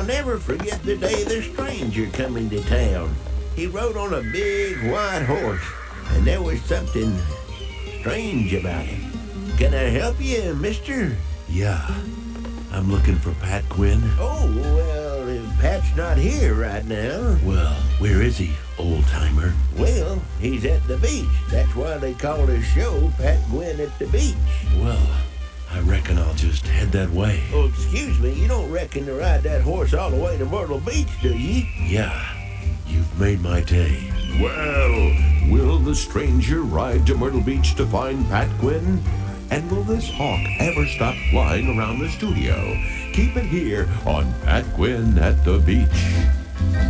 I'll never forget the day the stranger come into town. He rode on a big white horse, and there was something strange about him. Can I help you, mister? Yeah, I'm looking for Pat Quinn. Oh, well, if Pat's not here right now. Well, where is he, old-timer? Well, he's at the beach. That's why they call his show Pat Gwynn at the Beach. Well, I reckon I'll just head that way. Oh, excuse me, you don't reckon to ride that horse all the way to Myrtle Beach, do you? Yeah, you've made my day. Well, will the stranger ride to Myrtle Beach to find Pat Quinn? And will this hawk ever stop flying around the studio? Keep it here on Pat Quinn at the Beach.